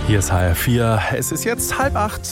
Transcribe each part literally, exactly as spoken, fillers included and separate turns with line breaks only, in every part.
Hier ist H R vier. Es ist jetzt halb acht.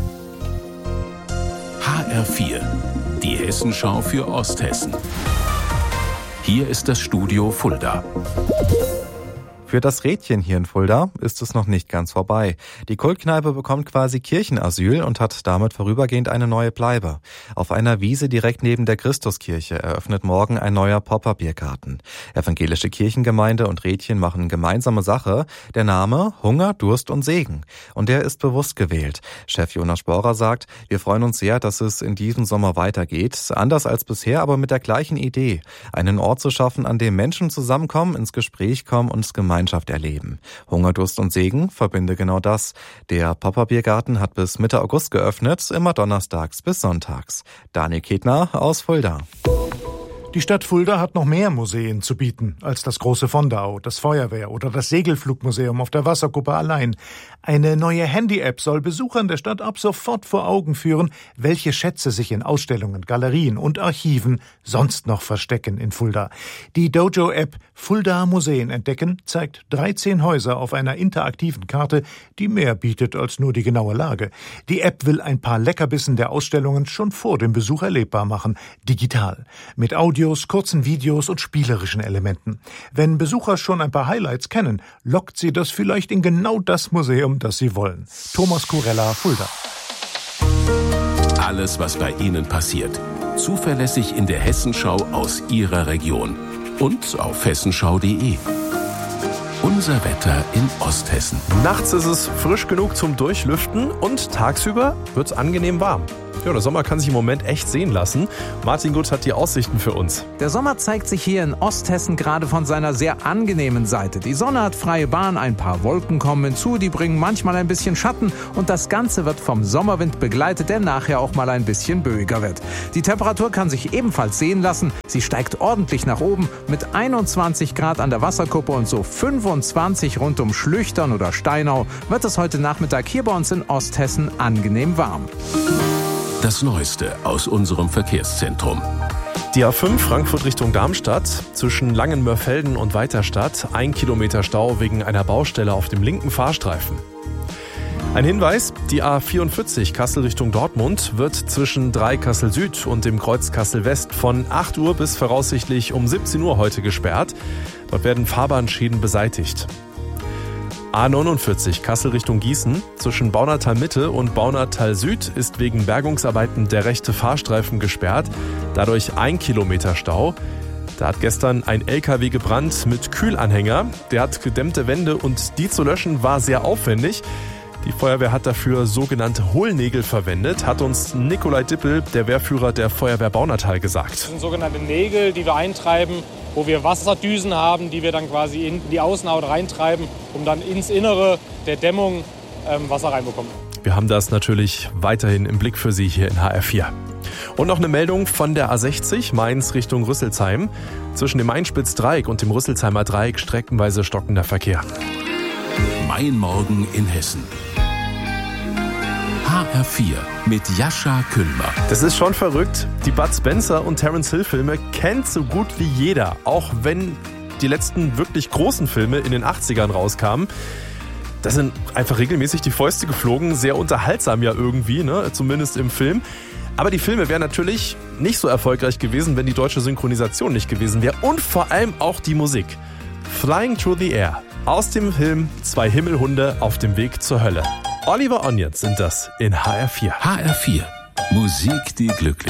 H R vier, die Hessenschau für Osthessen. Hier ist das Studio Fulda.
Für das Rädchen hier in Fulda ist es noch nicht ganz vorbei. Die Kultkneipe bekommt quasi Kirchenasyl und hat damit vorübergehend eine neue Bleibe. Auf einer Wiese direkt neben der Christuskirche eröffnet morgen ein neuer Pop-up-Biergarten. Evangelische Kirchengemeinde und Rädchen machen gemeinsame Sache. Der Name Hunger, Durst und Segen. Und der ist bewusst gewählt. Chef Jonas Sporer sagt, wir freuen uns sehr, dass es in diesem Sommer weitergeht. Anders als bisher, aber mit der gleichen Idee. Einen Ort zu schaffen, an dem Menschen zusammenkommen, ins Gespräch kommen und es gemeinsam erleben. Hunger, Durst und Segen verbinde genau das. Der Pop-up-Biergarten hat bis Mitte August geöffnet, immer donnerstags bis sonntags. Daniel Ketner aus Fulda.
Die Stadt Fulda hat noch mehr Museen zu bieten als das große Vondau, das Feuerwehr oder das Segelflugmuseum auf der Wasserkuppe allein. Eine neue Handy-App soll Besuchern der Stadt ab sofort vor Augen führen, welche Schätze sich in Ausstellungen, Galerien und Archiven sonst noch verstecken in Fulda. Die Dojo-App Fulda Museen entdecken zeigt dreizehn Häuser auf einer interaktiven Karte, die mehr bietet als nur die genaue Lage. Die App will ein paar Leckerbissen der Ausstellungen schon vor dem Besuch erlebbar machen, digital, mit Audio, kurzen Videos und spielerischen Elementen. Wenn Besucher schon ein paar Highlights kennen, lockt sie das vielleicht in genau das Museum, das sie wollen. Thomas Kurella, Fulda.
Alles, was bei Ihnen passiert. Zuverlässig in der Hessenschau aus Ihrer Region. Und auf hessenschau punkt de. Unser Wetter in Osthessen.
Nachts ist es frisch genug zum Durchlüften und tagsüber wird es angenehm warm. Ja, der Sommer kann sich im Moment echt sehen lassen. Martin Gut hat die Aussichten für uns.
Der Sommer zeigt sich hier in Osthessen gerade von seiner sehr angenehmen Seite. Die Sonne hat freie Bahn, ein paar Wolken kommen hinzu, die bringen manchmal ein bisschen Schatten und das Ganze wird vom Sommerwind begleitet, der nachher auch mal ein bisschen böiger wird. Die Temperatur kann sich ebenfalls sehen lassen. Sie steigt ordentlich nach oben mit einundzwanzig Grad an der Wasserkuppe und so fünfundzwanzig rund um Schlüchtern oder Steinau wird es heute Nachmittag hier bei uns in Osthessen angenehm warm.
Das Neueste aus unserem Verkehrszentrum.
Die A fünf Frankfurt Richtung Darmstadt, zwischen Langenmörfelden und Weiterstadt, ein Kilometer Stau wegen einer Baustelle auf dem linken Fahrstreifen. Ein Hinweis, die A vierundvierzig Kassel Richtung Dortmund wird zwischen drei Kassel Süd und dem Kreuz Kassel West von acht Uhr bis voraussichtlich um siebzehn Uhr heute gesperrt. Dort werden Fahrbahnschäden beseitigt. A neunundvierzig Kassel Richtung Gießen, zwischen Baunatal Mitte und Baunatal Süd ist wegen Bergungsarbeiten der rechte Fahrstreifen gesperrt, dadurch ein Kilometer Stau. Da hat gestern ein L K W gebrannt mit Kühlanhänger, der hat gedämmte Wände und die zu löschen war sehr aufwendig. Die Feuerwehr hat dafür sogenannte Hohlnägel verwendet, hat uns Nikolai Dippel, der Wehrführer der Feuerwehr Baunatal, gesagt.
Das sind sogenannte Nägel, die wir eintreiben, wo wir Wasserdüsen haben, die wir dann quasi in die Außenhaut reintreiben, um dann ins Innere der Dämmung ähm, Wasser reinbekommen.
Wir haben das natürlich weiterhin im Blick für Sie hier in H R vier. Und noch eine Meldung von der A sechzig, Mainz Richtung Rüsselsheim. Zwischen dem Einspitzdreieck und dem Rüsselsheimer Dreieck streckenweise stockender Verkehr.
Mein Morgen in Hessen. H R vier mit Jascha Kühlmer.
Das ist schon verrückt. Die Bud Spencer und Terence Hill Filme kennt so gut wie jeder. Auch wenn die letzten wirklich großen Filme in den achtzigern rauskamen. Da sind einfach regelmäßig die Fäuste geflogen. Sehr unterhaltsam ja irgendwie, ne? Zumindest im Film. Aber die Filme wären natürlich nicht so erfolgreich gewesen, wenn die deutsche Synchronisation nicht gewesen wäre. Und vor allem auch die Musik. Flying Through the Air. Aus dem Film Zwei Himmelhunde auf dem Weg zur Hölle. Oliver Onions sind das in H R vier.
H R vier. Musik, die glücklich